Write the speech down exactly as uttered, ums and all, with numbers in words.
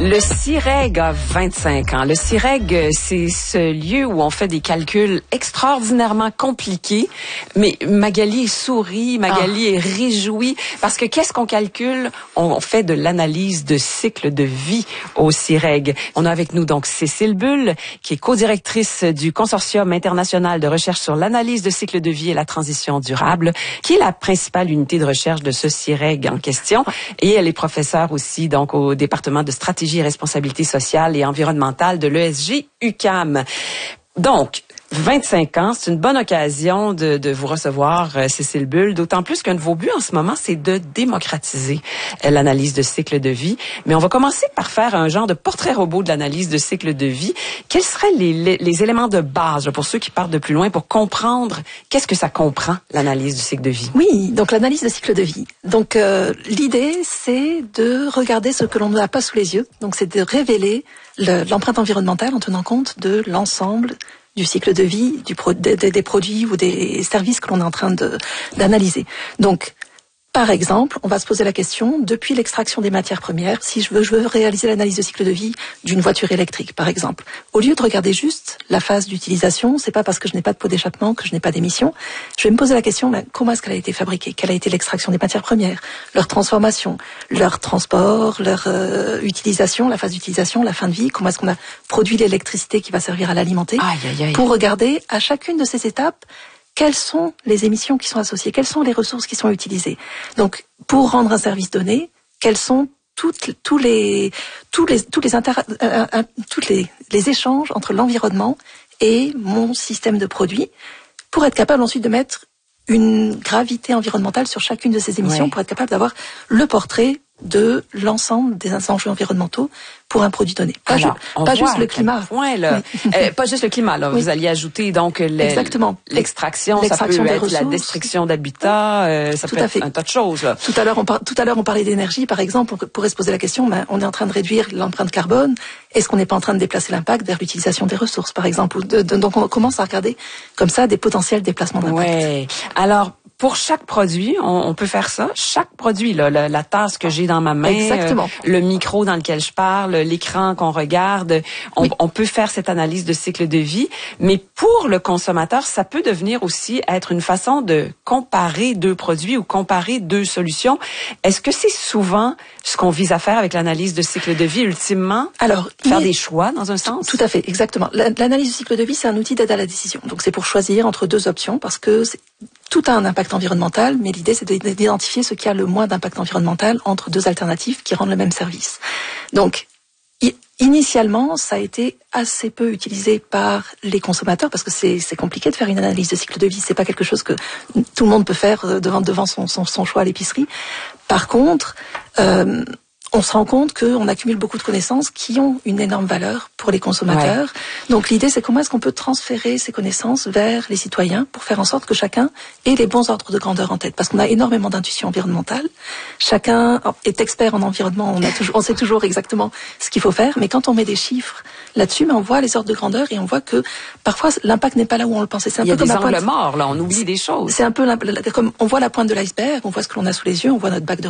Le CIREG a vingt-cinq ans. Le CIREG, c'est ce lieu où on fait des calculs extraordinairement compliqués. Mais Magali sourit, Magali ah. est réjouie. Parce que qu'est-ce qu'on calcule? On fait de l'analyse de cycle de vie au CIREG. On a avec nous donc Cécile Bull, qui est co-directrice du Consortium international de recherche sur l'analyse de cycle de vie et la transition durable, qui est la principale unité de recherche de ce CIREG en question. Et elle est professeure aussi donc au département de stratégie et responsabilité sociale et environnementale de l'E S G U Q A M. Donc, vingt-cinq ans, c'est une bonne occasion de, de vous recevoir, euh, Cécile Bull, d'autant plus qu'un de vos buts en ce moment, c'est de démocratiser euh, l'analyse de cycle de vie. Mais on va commencer par faire un genre de portrait robot de l'analyse de cycle de vie. Quels seraient les, les, les éléments de base, là, pour ceux qui partent de plus loin, pour comprendre qu'est-ce que ça comprend, l'analyse du cycle de vie? Oui, donc l'analyse de cycle de vie. Donc euh, l'idée, c'est de regarder ce que l'on n'a pas sous les yeux. Donc c'est de révéler le, l'empreinte environnementale en tenant compte de l'ensemble du cycle de vie du pro, des, des produits ou des services que l'on est en train de, d'analyser. Donc, par exemple, on va se poser la question, depuis l'extraction des matières premières, si je veux, je veux réaliser l'analyse de cycle de vie d'une voiture électrique, par exemple. Au lieu de regarder juste la phase d'utilisation, c'est pas parce que je n'ai pas de pot d'échappement que je n'ai pas d'émissions. Je vais me poser la question, ben, comment est-ce qu'elle a été fabriquée? Quelle a été l'extraction des matières premières? Leur transformation, leur transport, leur euh, utilisation, la phase d'utilisation, la fin de vie, comment est-ce qu'on a produit l'électricité qui va servir à l'alimenter? Aïe, aïe, aïe. Pour regarder à chacune de ces étapes, quelles sont les émissions qui sont associées? Quelles sont les ressources qui sont utilisées? Donc, pour rendre un service donné, quels sont toutes, tous les, tous les, tous les, inter, euh, euh, toutes les, les échanges entre l'environnement et mon système de produits, pour être capable ensuite de mettre une gravité environnementale sur chacune de ces émissions, ouais. pour être capable d'avoir le portrait de l'ensemble des enjeux environnementaux pour un produit donné. Pas, Alors, ju- pas juste le climat. Point, là. Oui. euh, pas juste le climat, là. Oui. Vous alliez ajouter donc Exactement. l'extraction, l'extraction ça peut des être ressources. la destruction d'habitat, euh, ça tout peut à être fait. un tas de choses, là. Tout à l'heure, on par... tout à l'heure, on parlait d'énergie, par exemple. On pourrait se poser la question, ben, on est en train de réduire l'empreinte carbone. Est-ce qu'on n'est pas en train de déplacer l'impact vers l'utilisation des ressources, par exemple? de, de, Donc, on commence à regarder comme ça des potentiels déplacements d'impact. Ouais. Alors, pour chaque produit, on, on peut faire ça. Chaque produit, là, la, la tasse que j'ai dans ma main, Exactement. Euh, le micro dans lequel je parle, l'écran qu'on regarde, on, oui. on peut faire cette analyse de cycle de vie. Mais pour le consommateur, ça peut devenir aussi être une façon de comparer deux produits ou comparer deux solutions. Est-ce que c'est souvent ce qu'on vise à faire avec l'analyse de cycle de vie, ultimement? Alors, faire est... des choix dans un sens? Tout à fait, exactement. L'analyse du cycle de vie, c'est un outil d'aide à la décision. Donc, c'est pour choisir entre deux options parce que c'est... tout a un impact environnemental, mais l'idée, c'est d'identifier ce qui a le moins d'impact environnemental entre deux alternatives qui rendent le même service. Donc, initialement, ça a été assez peu utilisé par les consommateurs parce que c'est, c'est compliqué de faire une analyse de cycle de vie. C'est pas quelque chose que tout le monde peut faire devant, devant son, son, son choix à l'épicerie. Par contre, euh, on se rend compte qu'on accumule beaucoup de connaissances qui ont une énorme valeur pour les consommateurs. Ouais. Donc l'idée, c'est comment est-ce qu'on peut transférer ces connaissances vers les citoyens pour faire en sorte que chacun ait les bons ordres de grandeur en tête. Parce qu'on a énormément d'intuition environnementale. Chacun est expert en environnement. On, a toujours, on sait toujours exactement ce qu'il faut faire. Mais quand on met des chiffres là-dessus, ben on voit les ordres de grandeur et on voit que parfois l'impact n'est pas là où on le pensait. C'est un Il y a peu des comme la angles pointe... morts, là. On oublie des choses. C'est un peu la... comme on voit la pointe de l'iceberg, on voit ce que l'on a sous les yeux, on voit notre bac de